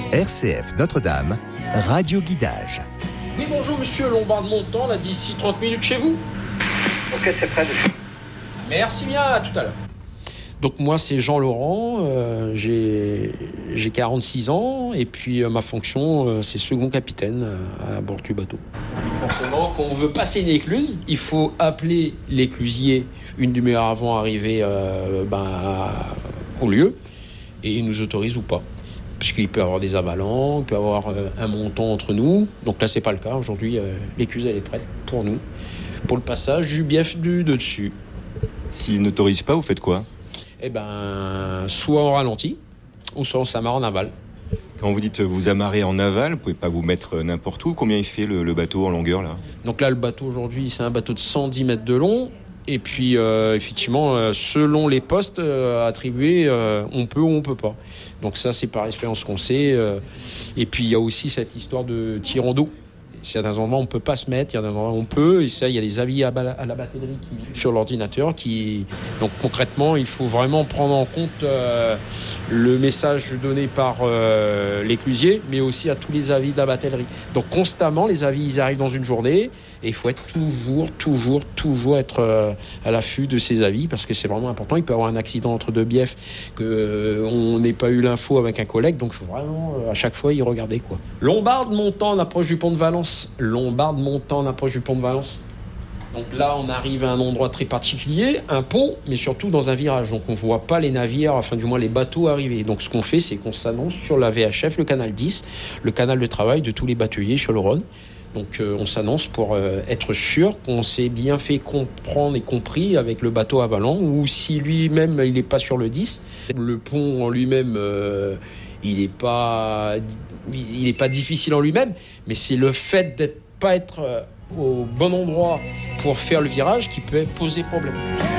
RCF Notre-Dame, Radio Guidage. Oui, bonjour monsieur Lombard-Montant, là d'ici 30 minutes chez vous. Ok, c'est prêt. Merci bien, à tout à l'heure. Donc moi c'est Jean Laurent, j'ai 46 ans et puis ma fonction c'est second capitaine à bord du bateau. Forcément quand on veut passer une écluse, il faut appeler l'éclusier une demi-heure avant d'arriver au lieu et il nous autorise ou pas. Puisqu'il peut y avoir des avalants, il peut y avoir un montant entre nous. Donc là c'est pas le cas, aujourd'hui l'écluse elle est prête pour nous, pour le passage du bief du dessus. S'il n'autorise pas, vous faites quoi ? Soit on ralentit, ou soit on s'amarre en aval. Quand vous dites vous amarrez en aval, vous ne pouvez pas vous mettre n'importe où. Combien il fait le bateau en longueur là ? Donc là, le bateau aujourd'hui, c'est un bateau de 110 mètres de long. Et puis, effectivement, selon les postes attribués, on peut ou on peut pas. Donc ça, c'est par expérience qu'on sait. Et puis, il y a aussi cette histoire de tirant d'eau. Certains endroits on ne peut pas se mettre, il y a des endroits où on peut, et ça il y a des avis à la batellerie sur l'ordinateur donc concrètement il faut vraiment prendre en compte le message donné par l'éclusier, mais aussi à tous les avis de la batellerie. Donc constamment les avis ils arrivent dans une journée et il faut être toujours être à l'affût de ces avis parce que c'est vraiment important. Il peut y avoir un accident entre deux biefs qu'on n'ait pas eu l'info avec un collègue, donc il faut vraiment à chaque fois y regarder quoi. Lombard-Montant, on approche du pont de Valence. Lombard-Montant, on approche du pont de Valence. Donc là, on arrive à un endroit très particulier, un pont, mais surtout dans un virage. Donc on ne voit pas les navires, enfin du moins les bateaux arriver. Donc ce qu'on fait, c'est qu'on s'annonce sur la VHF, le canal 10, le canal de travail de tous les bateliers sur le Rhône. Donc on s'annonce pour être sûr qu'on s'est bien fait comprendre et compris avec le bateau avalant, ou si lui-même il n'est pas sur le 10. Le pont en lui-même, il n'est pas difficile en lui-même, mais c'est le fait de ne pas être au bon endroit pour faire le virage qui peut poser problème.